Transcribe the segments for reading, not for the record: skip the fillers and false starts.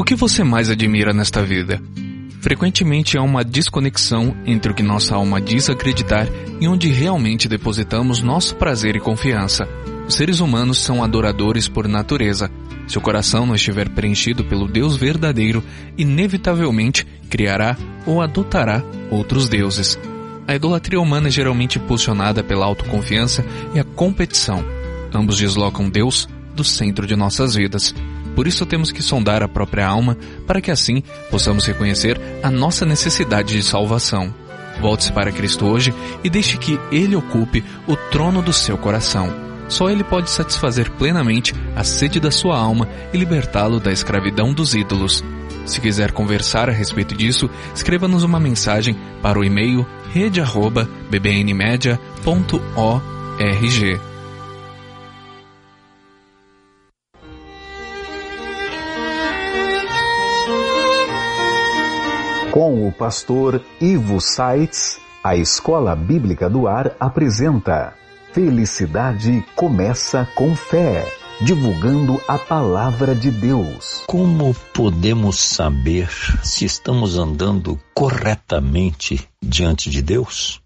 que você mais admira nesta vida? Frequentemente há uma desconexão entre o que nossa alma diz acreditar e onde realmente depositamos nosso prazer e confiança. Os seres humanos são adoradores por natureza. Se o coração não estiver preenchido pelo Deus verdadeiro, inevitavelmente criará ou adotará outros deuses. A idolatria humana é geralmente impulsionada pela autoconfiança e a competição. Ambos deslocam Deus do centro de nossas vidas. Por isso temos que sondar a própria alma para que assim possamos reconhecer a nossa necessidade de salvação. Volte-se para Cristo hoje e deixe que Ele ocupe o trono do seu coração. Só Ele pode satisfazer plenamente a sede da sua alma e libertá-lo da escravidão dos ídolos. Se quiser conversar a respeito disso, escreva-nos uma mensagem para o e-mail rede@bbnmedia.org. Com o pastor Ivo Seitz, a Escola Bíblica do Ar apresenta Felicidade Começa com Fé, divulgando a Palavra de Deus. Como podemos saber se estamos andando corretamente diante de Deus?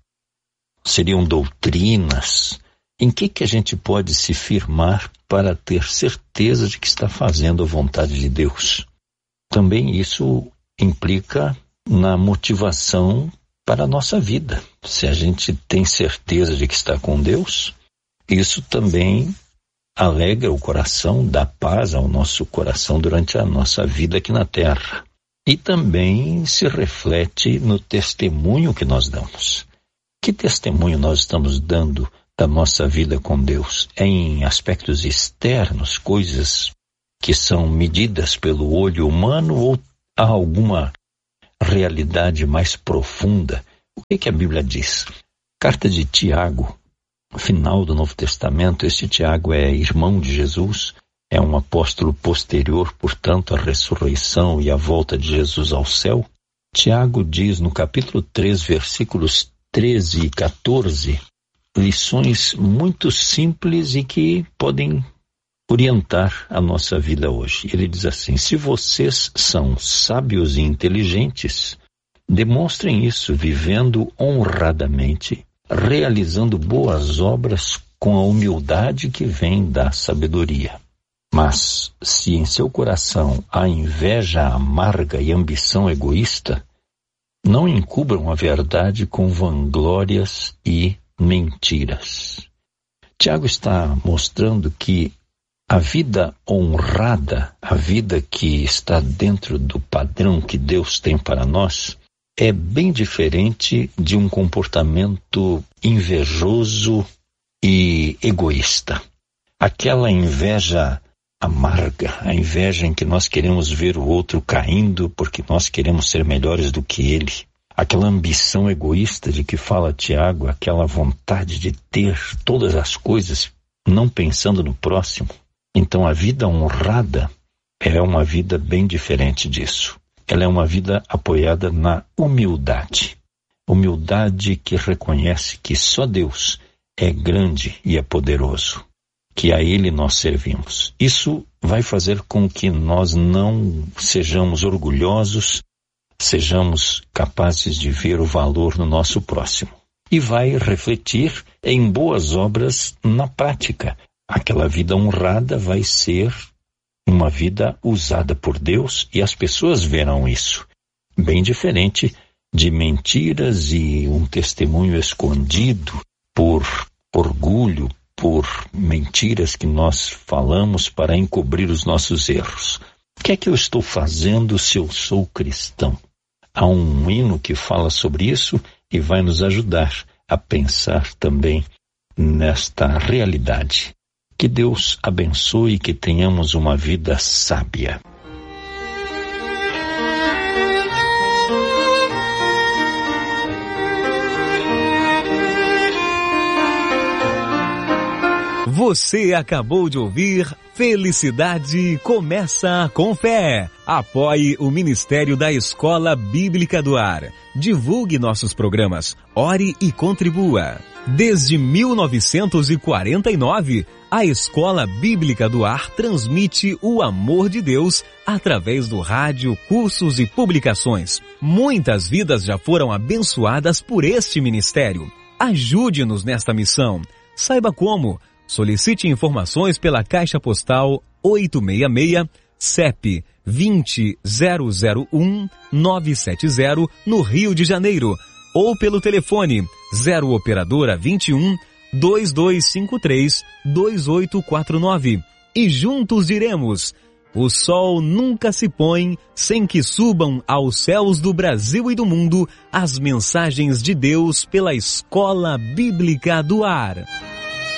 Seriam doutrinas? Em que a gente pode se firmar para ter certeza de que está fazendo a vontade de Deus? Também isso implica na motivação para a nossa vida. Se a gente tem certeza de que está com Deus, isso também alegra o coração, dá paz ao nosso coração durante a nossa vida aqui na terra. E também se reflete no testemunho que nós damos. Que testemunho nós estamos dando da nossa vida com Deus? É em aspectos externos, coisas que são medidas pelo olho humano, ou há alguma realidade mais profunda? O que a Bíblia diz? Carta de Tiago, final do Novo Testamento. Este Tiago é irmão de Jesus, é um apóstolo posterior, portanto, à ressurreição e à volta de Jesus ao céu. Tiago diz no capítulo 3, versículos 13 e 14, lições muito simples e que podem orientar a nossa vida hoje. Ele diz assim: se vocês são sábios e inteligentes, demonstrem isso vivendo honradamente, realizando boas obras com a humildade que vem da sabedoria. Mas, se em seu coração há inveja amarga e ambição egoísta, não encubram a verdade com vanglórias e mentiras. Tiago está mostrando que a vida honrada, a vida que está dentro do padrão que Deus tem para nós, é bem diferente de um comportamento invejoso e egoísta. Aquela inveja amarga, a inveja em que nós queremos ver o outro caindo porque nós queremos ser melhores do que ele. Aquela ambição egoísta de que fala Tiago, aquela vontade de ter todas as coisas não pensando no próximo. Então a vida honrada é uma vida bem diferente disso. Ela é uma vida apoiada na humildade. Humildade que reconhece que só Deus é grande e é poderoso, que a Ele nós servimos. Isso vai fazer com que nós não sejamos orgulhosos, sejamos capazes de ver o valor no nosso próximo. E vai refletir em boas obras na prática. Aquela vida honrada vai ser uma vida usada por Deus e as pessoas verão isso. Bem diferente de mentiras e um testemunho escondido por orgulho, por mentiras que nós falamos para encobrir os nossos erros. O que é que eu estou fazendo se eu sou cristão? Há um hino que fala sobre isso e vai nos ajudar a pensar também nesta realidade. Que Deus abençoe e que tenhamos uma vida sábia. Você acabou de ouvir Felicidade Começa com Fé. Apoie o Ministério da Escola Bíblica do Ar. Divulgue nossos programas. Ore e contribua. Desde 1949, a Escola Bíblica do Ar transmite o amor de Deus através do rádio, cursos e publicações. Muitas vidas já foram abençoadas por este ministério. Ajude-nos nesta missão. Saiba como. Solicite informações pela Caixa Postal 866, CEP 20001-970, no Rio de Janeiro, ou pelo telefone 0 operadora 21 2253 2849. E juntos diremos: o sol nunca se põe sem que subam aos céus do Brasil e do mundo as mensagens de Deus pela Escola Bíblica do Ar.